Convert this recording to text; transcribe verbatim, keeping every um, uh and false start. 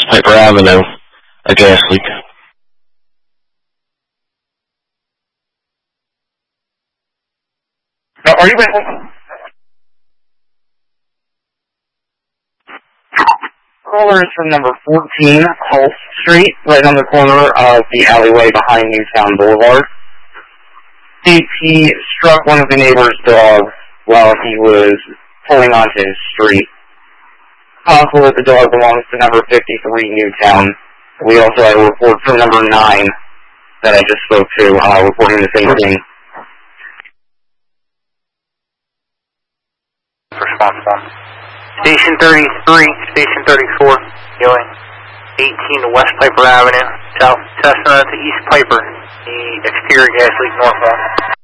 Piper Avenue, a gas leak. Now, are you in? Caller is from number fourteen, Hulse Street, right on the corner of the alleyway behind Newtown Boulevard. He, he struck one of the neighbor's dogs while he was pulling onto his street. Possible that the dog belongs to number fifty-three Newtown. We also had a report from number nine that I just spoke to, uh, reporting the same thing. Response one. Station thirty-three, Station thirty-four, going eighteen to West Piper Avenue, South Chestnut to East Piper, the exterior gas leak northbound.